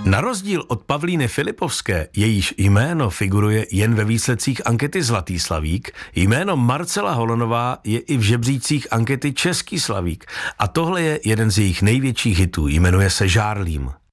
Na rozdíl od Pavlíny Filipovské, jejíž jméno figuruje jen ve výsledcích ankety Zlatý slavík, jméno Marcela Holonová je i v žebřících ankety Český slavík. A tohle je jeden z jejich největších hitů, jmenuje se Žárlím.